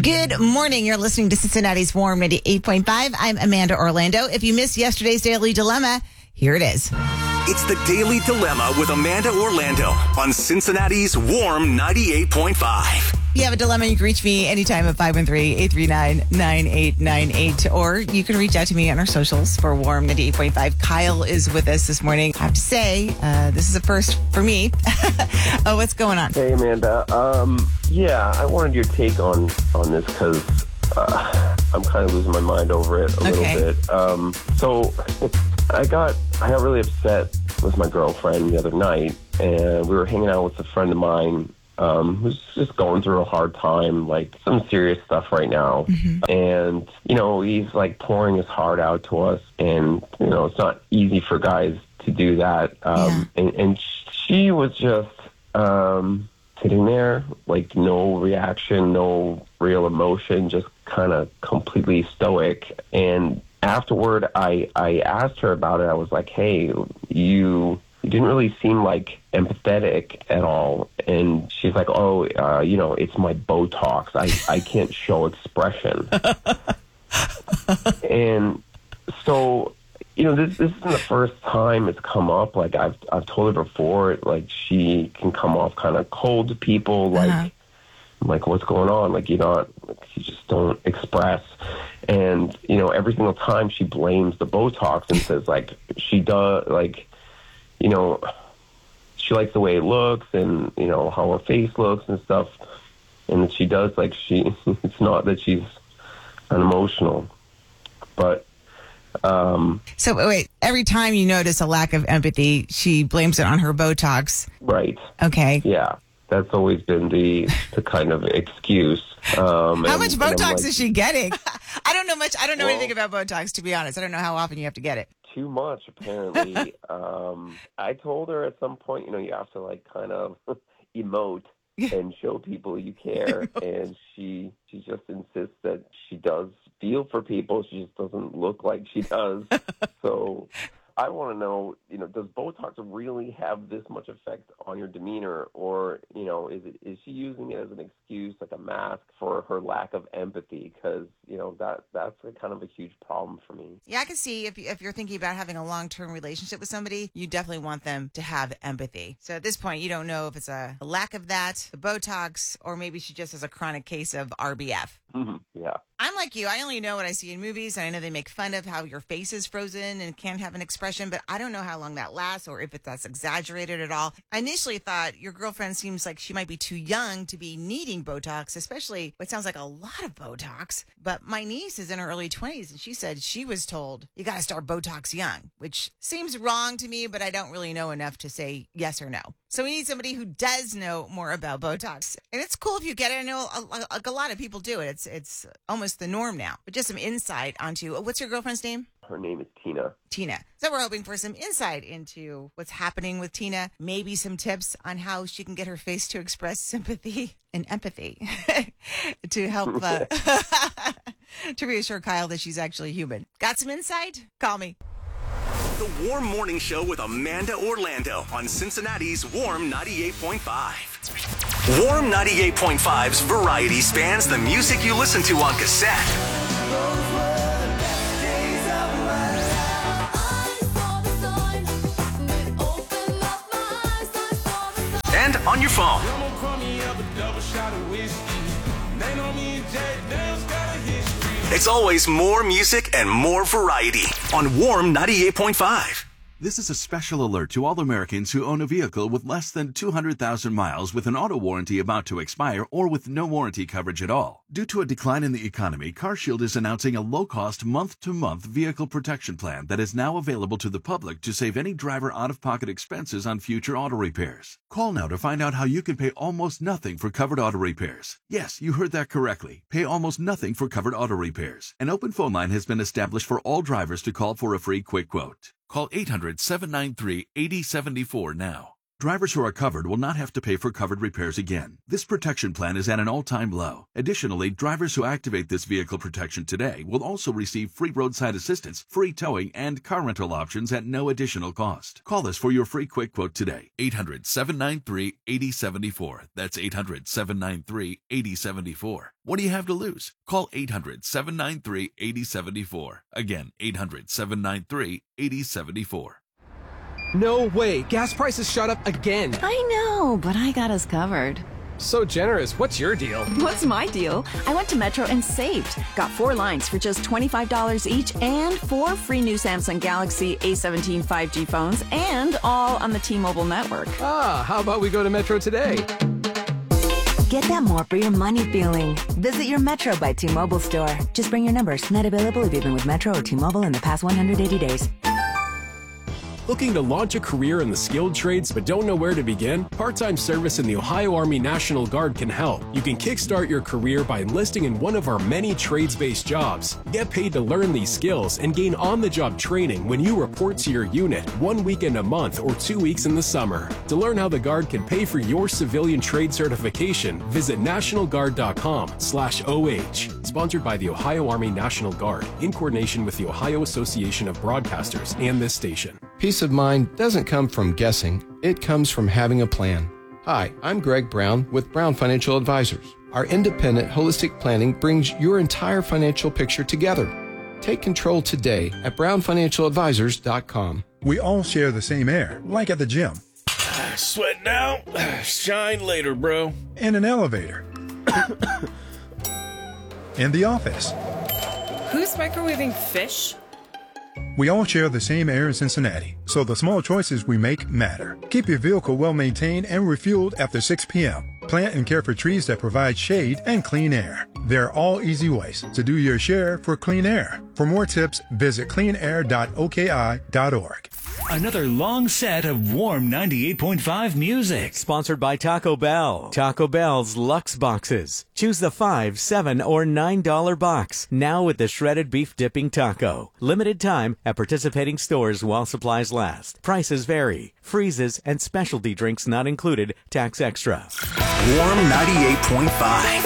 Good morning. You're listening to Cincinnati's Warm 98.5. I'm Amanda Orlando. If you missed yesterday's Daily Dilemma, here it is. It's the Daily Dilemma with Amanda Orlando on Cincinnati's Warm 98.5. If you have a dilemma, you can reach me anytime at 513-839-9898, or you can reach out to me on our socials for Warm 98.5. Kyle is with us this morning. I have to say, this is a first for me. Oh, what's going on? Hey, Amanda. I wanted your take on this because I'm kind of losing my mind over it a little bit. So I got really upset with my girlfriend the other night, and we were hanging out with a friend of mine who's just going through a hard time, like some serious stuff right now. Mm-hmm. And, he's like pouring his heart out to us. And, it's not easy for guys to do that. And she was just sitting there, like no reaction, no real emotion, just kind of completely stoic. And afterward, I asked her about it. I was like, hey, you didn't really seem like empathetic at all. And she's like, it's my Botox. I can't show expression. And so, this isn't the first time it's come up. Like I've told her before, like she can come off kind of cold to people, like what's going on? Like you just don't express. And, every single time she blames the Botox and says like she does, like, she likes the way it looks and, how her face looks and stuff. And she does, like, it's not that she's unemotional, but. So wait, every time you notice a lack of empathy, she blames it on her Botox. Right. Okay. Yeah. That's always been the kind of excuse. How much Botox is she getting? I don't know much. I don't know anything about Botox, to be honest. I don't know how often you have to get it. Too much, apparently. I told her at some point, you have to like kind of emote and show people you care. And she just insists that she does feel for people. She just doesn't look like she does. So I want to know, does Botox really have this much effect on your demeanor, or, is she using it as an excuse, like a mask for her lack of empathy? Because, that's a kind of a huge problem for me. Yeah, I can see if you're thinking about having a long-term relationship with somebody, you definitely want them to have empathy. So at this point, you don't know if it's a lack of that, the Botox, or maybe she just has a chronic case of RBF. Mm-hmm. Yeah. I'm like you. I only know what I see in movies, and I know they make fun of how your face is frozen and can't have an expression, but I don't know how long that lasts or if that's exaggerated at all. I initially thought your girlfriend seems like she might be too young to be needing Botox, especially what sounds like a lot of Botox. But my niece is in her early 20s, and she said she was told you got to start Botox young, which seems wrong to me, but I don't really know enough to say yes or no. So we need somebody who does know more about Botox. And it's cool if you get it. I know a lot of people do it. It's almost the norm now. But just some insight onto, what's your girlfriend's name? Her name is Tina. Tina. So we're hoping for some insight into what's happening with Tina. Maybe some tips on how she can get her face to express sympathy and empathy to help to reassure Kyle that she's actually human. Got some insight? Call me. The Warm Morning Show with Amanda Orlando on Cincinnati's Warm 98.5. Warm 98.5's variety spans the music you listen to on cassette, and on your phone. It's always more music and more variety on Warm 98.5. This is a special alert to all Americans who own a vehicle with less than 200,000 miles with an auto warranty about to expire or with no warranty coverage at all. Due to a decline in the economy, CarShield is announcing a low-cost month-to-month vehicle protection plan that is now available to the public to save any driver out-of-pocket expenses on future auto repairs. Call now to find out how you can pay almost nothing for covered auto repairs. Yes, you heard that correctly. Pay almost nothing for covered auto repairs. An open phone line has been established for all drivers to call for a free quick quote. Call 800-793-8074 now. Drivers who are covered will not have to pay for covered repairs again. This protection plan is at an all-time low. Additionally, drivers who activate this vehicle protection today will also receive free roadside assistance, free towing, and car rental options at no additional cost. Call us for your free quick quote today. 800-793-8074. That's 800-793-8074. What do you have to lose? Call 800-793-8074. Again, 800-793-8074. No way. Gas prices shot up again. I know, but I got us covered. So generous. What's your deal? What's my deal? I went to Metro and saved. Got 4 lines for just $25 each and 4 free new Samsung Galaxy A17 5G phones, and all on the T-Mobile network. Ah, how about we go to Metro today? Get that more for your money feeling. Visit your Metro by T-Mobile store. Just bring your numbers. Not available if you've been with Metro or T-Mobile in the past 180 days. Looking to launch a career in the skilled trades but don't know where to begin? Part-time service in the Ohio Army National Guard can help. You can kickstart your career by enlisting in one of our many trades-based jobs. Get paid to learn these skills and gain on-the-job training when you report to your unit 1 weekend a month or 2 weeks in the summer. To learn how the Guard can pay for your civilian trade certification, visit nationalguard.com/OH. Sponsored by the Ohio Army National Guard in coordination with the Ohio Association of Broadcasters and this station. Peace of mind doesn't come from guessing, it comes from having a plan. Hi, I'm Greg Brown with Brown Financial Advisors. Our independent holistic planning brings your entire financial picture together. Take control today at brownfinancialadvisors.com. We all share the same air, like at the gym. Sweat now, shine later, bro. In an elevator. In the office. Who's microwaving fish? We all share the same air in Cincinnati, so the small choices we make matter. Keep your vehicle well maintained and refueled after 6 p.m. Plant and care for trees that provide shade and clean air. There are all easy ways to do your share for clean air. For more tips, visit cleanair.oki.org. Another long set of warm 98.5 music. Sponsored by Taco Bell. Taco Bell's Luxe Boxes. Choose the $5, $7, or $9 box. Now with the shredded beef dipping taco. Limited time at participating stores while supplies last. Prices vary. Freezes and specialty drinks not included. Tax extra. Warm 98.5.